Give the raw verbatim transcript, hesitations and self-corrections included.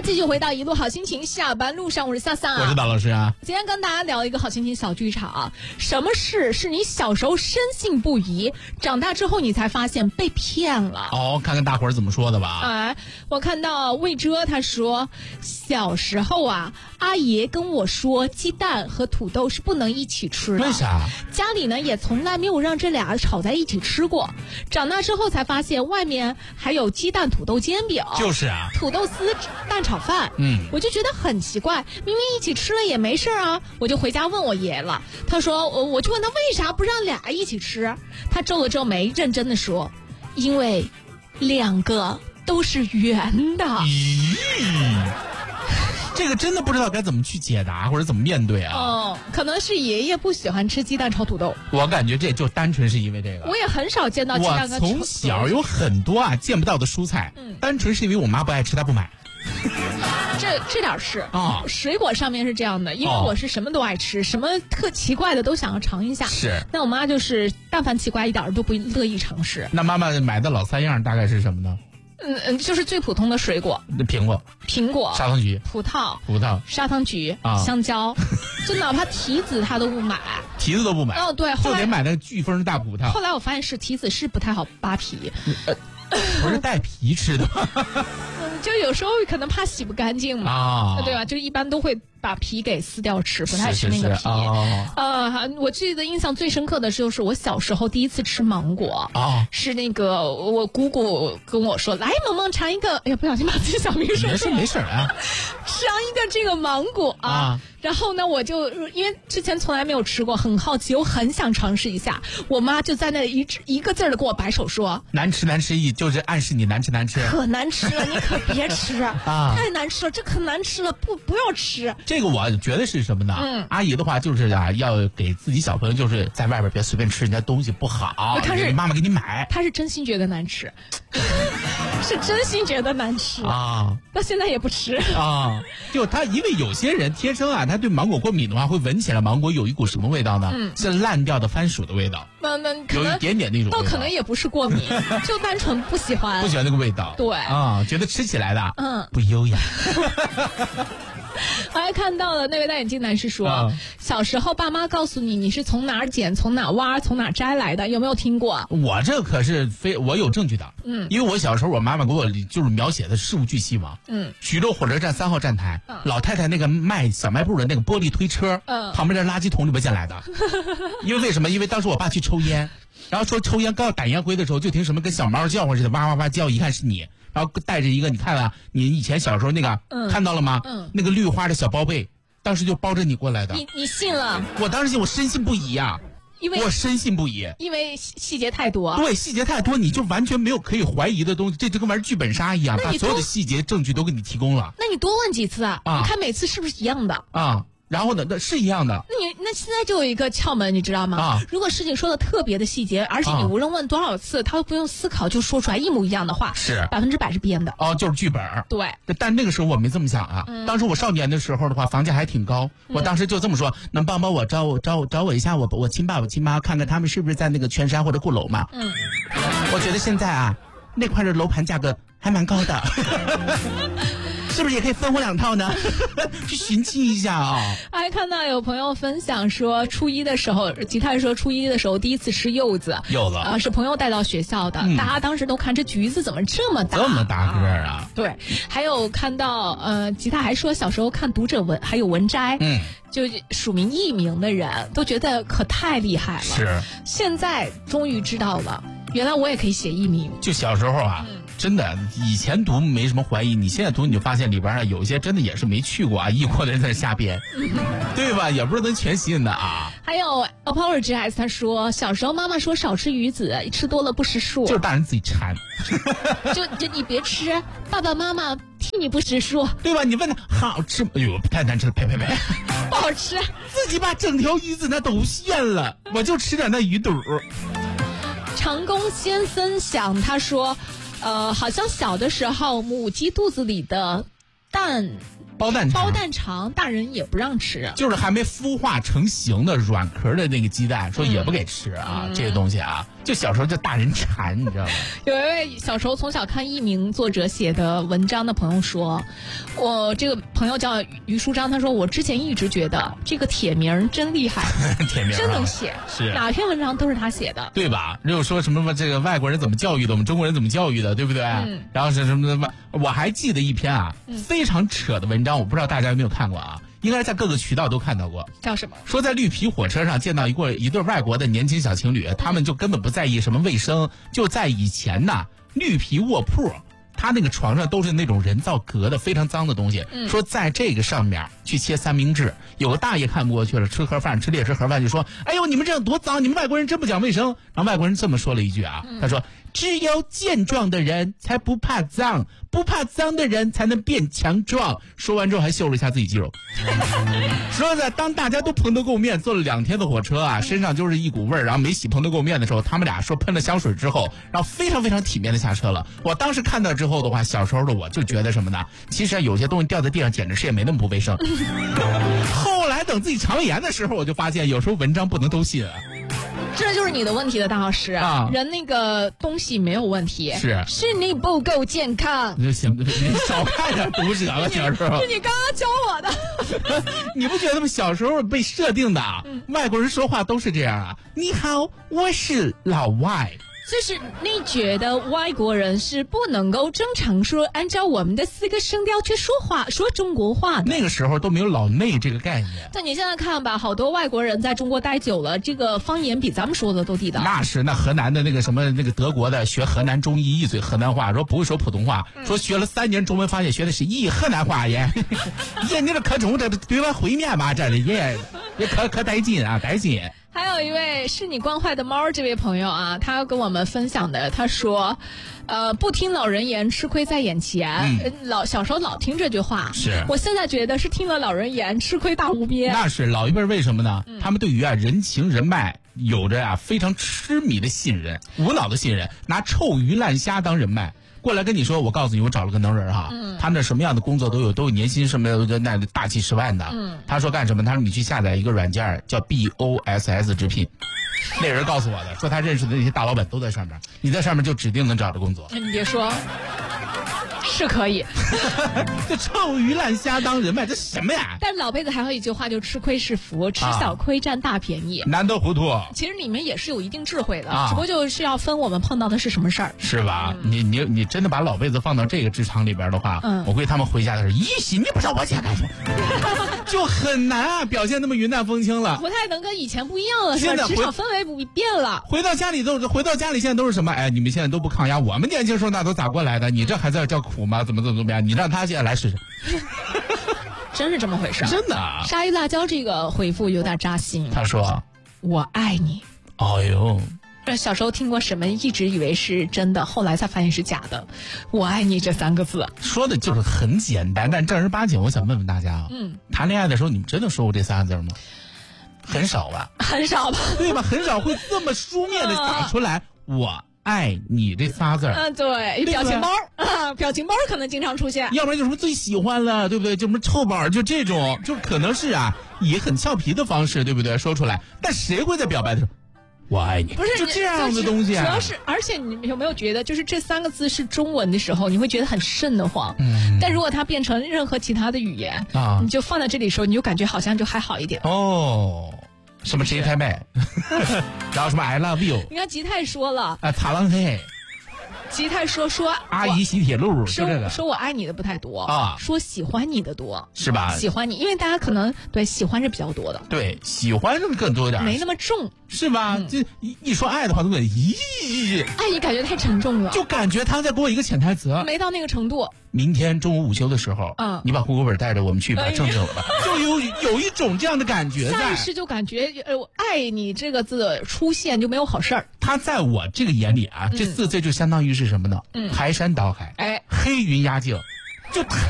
继续回到一路好心情，下班路上我是夏夏， 我是大老师啊。 今天跟大家聊一个好心情小剧场，什么事是你小时候深信不疑，长大之后你才发现被骗了？ 哦，看看大伙儿怎么说的吧。 哎，我看到魏哲他说，小时候啊，阿爷跟我说鸡蛋和土豆是不能一起吃的。 为啥？ 家里呢也从来没有让这俩炒在一起吃过。长大之后才发现，外面还有鸡蛋土豆煎饼， 就是啊， 土豆丝蛋炒饭。 嗯， 我就觉得很奇怪，明明一起吃了也没事啊。我就回家问我爷了，他说，我我就问他为啥不让俩一起吃，他皱了皱眉，认真的说，因为两个都是圆的。 咦，这个真的不知道该怎么去解答或者怎么面对啊。 哦，可能是爷爷不喜欢吃鸡蛋炒土豆。 我感觉这就单纯是因为这个。 我也很少见到鸡蛋跟我从小有很多啊见不到的蔬菜，嗯，单纯是因为我妈不爱吃，她不买。 这这点是啊、哦，水果上面是这样的，因为我是什么都爱吃，哦、什么特奇怪的都想要尝一下。 是， 那我妈就是但凡奇怪一点都不乐意尝试。 那妈妈买的老三样大概是什么呢？ 嗯嗯，就是最普通的水果， 苹果、 苹果、 砂糖橘、 葡萄、 葡萄、 砂糖橘、 啊、 香蕉，就哪怕提子她都不买， 提子都不买。 哦，对，后来就得买那个飓风大葡萄。 后来我发现是提子是不太好扒皮。 呃不是带皮吃的吗？ 嗯，就有时候可能怕洗不干净嘛， 啊， 对吧？就一般都会把皮给撕掉吃，不太吃那个皮。 是是是哦、 呃，我记得印象最深刻的就是我小时候第一次吃芒果啊、哦，是那个我姑姑跟我说，来萌萌尝一个，哎呀，不小心把自己小名说出来， 没事没事啊， 尝一个这个芒果啊。啊然后呢，我就因为之前从来没有吃过，很好奇，我很想尝试一下。我妈就在那一一个字儿的跟我摆手说：“ 难吃难吃，意就是暗示你难吃难吃。” 可难吃了，你可别吃啊！太难吃了，这可难吃了，不不要吃。 这个我觉得是什么呢？嗯，阿姨的话就是啊，要给自己小朋友就是在外边别随便吃人家东西不好， 他是妈妈给你买， 他是真心觉得难吃。是真心觉得难吃啊， 到现在也不吃啊。就他，因为有些人天生啊，他对芒果过敏的话，会闻起来芒果有一股什么味道呢？嗯，是烂掉的番薯的味道。 那那有一点点那种味道， 倒可能也不是过敏，就单纯不喜欢， 不喜欢那个味道。 对啊，觉得吃起来的嗯不优雅。 我还看到了那位戴眼镜男士说、嗯，小时候爸妈告诉你你是从哪儿捡、从哪挖、从哪摘来的，有没有听过？ 我这可是非我有证据的，嗯，因为我小时候我妈妈给我就是描写的事无巨细嘛，嗯，徐州火车站三号站台、嗯，老太太那个卖小卖部的那个玻璃推车，嗯，旁边的垃圾桶里边捡来的，因为为什么？因为当时我爸去抽烟，然后说抽烟刚要打烟灰的时候，就听什么跟小猫叫唤似的，哇哇哇叫，一看是你。然后带着一个，你看啊，你以前小时候那个、嗯、看到了吗？嗯，那个绿花的小包被，当时就包着你过来的。 你你信了？ 我当时我深信不疑呀、啊， 因为我深信不疑， 因为细节太多。 对，细节太多，你就完全没有可以怀疑的东西，这就跟玩剧本杀一样，把所有的细节证据都给你提供了。 那你多问几次啊？啊你看每次是不是一样的啊？然后呢？那是一样的。 那你那现在就有一个窍门，你知道吗？啊！如果事情说的特别的细节，而且你无论问多少次，啊、他都不用思考就说出来一模一样的话， 是百分之百是编的。 哦，就是剧本。 对。 但那个时候我没这么想啊。嗯、当时我少年的时候的话，房价还挺高，嗯、我当时就这么说：能帮帮我找我找我找我一下我我亲爸我亲妈，看看他们是不是在那个泉山或者鼓楼嘛？嗯。我觉得现在啊，那块的楼盘价格还蛮高的。是不是也可以分我两套呢？去寻亲一下啊、哦！ 还看到有朋友分享说，初一的时候，吉他说初一的时候第一次吃柚子， 柚子啊、呃、是朋友带到学校的、嗯，大家当时都看这橘子怎么这么大， 这么大个儿啊！ 对，还有看到呃，吉他还说小时候看读者文还有文摘，嗯，就署名艺名的人都觉得可太厉害了， 是， 现在终于知道了，原来我也可以写艺名。 就小时候啊。嗯真的，以前读没什么怀疑，你现在读你就发现里边啊有一些真的也是没去过啊，译过的人在瞎编，对吧？也不是能全信的啊。 还有 apologize， 他说小时候妈妈说少吃鱼子，吃多了不识数， 就是大人自己馋， 就就你别吃，爸爸妈妈替你不识数， 对吧？你问他好吃，哎呦太难吃了，呸呸呸， 不好吃， 自己把整条鱼子那都献了，我就吃点那鱼肚。 长工先生想他说。呃，好像小的时候母鸡肚子里的蛋包蛋肠， 包蛋肠大人也不让吃， 就是还没孵化成型的软壳的那个鸡蛋，说也不给吃啊，嗯、这个东西啊，就小时候就大人馋，你知道吗？ 有一位小时候从小看佚名作者写的文章的朋友说，我这个朋友叫于书章，他说我之前一直觉得这个铁名真厉害， 铁名、啊、 真能写， 是哪篇文章都是他写的， 对吧？又说什么这个外国人怎么教育的，我们中国人怎么教育的，对不对？嗯、然后是什么什么，我还记得一篇啊、嗯、非常扯的文章，我不知道大家有没有看过啊？应该是在各个渠道都看到过。 叫什么？ 说在绿皮火车上见到一个一对外国的年轻小情侣，他们就根本不在意什么卫生，就在以前呐绿皮卧铺，他那个床上都是那种人造革的非常脏的东西。嗯、说在这个上面去切三明治，有个大爷看不过去了，吃盒饭吃猎食盒饭就说：“哎呦，你们这样多脏！你们外国人真不讲卫生。”然后外国人这么说了一句啊，嗯、他说：“只有健壮的人才不怕脏，不怕脏的人才能变强壮。”说完之后还秀了一下自己肌肉。说在当大家都蓬头垢面，坐了两天的火车啊，身上就是一股味儿，然后没洗蓬头垢面的时候，他们俩说喷了香水之后，然后非常非常体面的下车了。我当时看到之后的话，小时候的我就觉得什么呢？其实有些东西掉在地上，简直是也没那么不卫生。后来等自己肠胃炎的时候，我就发现有时候文章不能都信啊。 这就是你的问题了，大老师啊！人那个东西没有问题， 是是你不够健康。 你行，你少看点毒舌了，小时候。 是你刚刚教我的。 你不觉得吗？小时候被设定的，嗯、外国人说话都是这样啊！你好，我是老外。 就是你觉得外国人是不能够正常说按照我们的四个声调去说话，说中国话的。 那个时候都没有老内这个概念。 但你现在看吧，好多外国人在中国待久了，这个方言比咱们说的都地道。 那是，那河南的那个什么那个德国的学河南中医一嘴河南话，说不会说普通话，嗯、说学了三年中文，发现学的是一河南话耶。耶，你这可中这对外会面嘛，这里也也可可带劲啊，带劲。 还有一位是你惯坏的猫这位朋友啊，他跟我们分享的，他说，呃，不听老人言，吃亏在眼前。嗯、老小时候老听这句话， 是我现在觉得是听了老人言，吃亏大无边。 那是老一辈为什么呢？嗯、他们对于啊人情人脉有着啊非常痴迷的信任，无脑的信任，拿臭鱼烂虾当人脉。过来跟你说，我告诉你，我找了个能人哈，嗯、他们这什么样的工作都有，都有年薪什么那大几十万的。嗯、他说干什么？他说你去下载一个软件叫 B O S S 直聘，那人告诉我的，说他认识的那些大老板都在上面，你在上面就指定能找着工作。 你别说。是可以， 这臭鱼烂虾当人脉，这什么呀？ 但老辈子还有一句话，就吃亏是福，吃小亏占大便宜， 啊、难得糊涂。 其实里面也是有一定智慧的，啊、只不过就是要分我们碰到的是什么事儿， 是吧？嗯、你你你真的把老辈子放到这个职场里边的话，嗯、我估计他们回家的时候，咦西，你不知道我家干什么，就很难啊，表现那么云淡风轻了， 不太能跟以前不一样了，是吧？职场氛围不变了。 回到家里都回到家里，现在都是什么？哎，你们现在都不抗压，我们年轻时候那都咋过来的？你这还在叫苦吗？怎么怎么怎么样？你让他现在来试试， 真是这么回事？ 真的、啊。 鲨鱼辣椒这个回复有点扎心。 他说：“ 我爱你。” 哎呦， 小时候听过什么，一直以为是真的，后来才发现是假的。我爱你这三个字说的就是很简单，但正儿八经，我想问问大家啊，嗯，谈恋爱的时候你们真的说过这三个字吗？很少吧？ 很少吧？ 对吧？很少会这么书面的打出来。我。爱你这仨字儿， 嗯，对，表情包啊，表情包可能经常出现， 要不然就什么最喜欢了，对不对？就什么臭宝，就这种，就可能是啊，以很俏皮的方式，对不对？说出来，但谁会在表白的时候，我爱你？ 不是就这样的东西啊。 主要是，而且你有没有觉得，就是这三个字是中文的时候，你会觉得很瘆得慌。嗯。但如果它变成任何其他的语言啊，你就放在这里的时候，你就感觉好像就还好一点。 哦。什么吉太妹，然后什么 I love you， 你看吉太说了啊，擦浪嘿， 吉太说说阿姨洗铁路， 说这个说我爱你的不太多啊，说喜欢你的多， 是吧？ 喜欢你，因为大家可能对喜欢是比较多的， 对，喜欢是更多一点， 没那么重， 是吧？嗯、这一一说爱的话，都得咦， 爱你感觉太沉重了， 就感觉他在给我一个潜台词， 没到那个程度。 明天中午午休的时候，嗯，你把户口本带着，我们去把它正正了吧，哎、就有有一种这样的感觉在。 下意识就感觉，呃，爱你这个字出现就没有好事儿。 他在我这个眼里啊，嗯、这四字就相当于是什么呢？嗯，排山倒海，哎，黑云压境，就。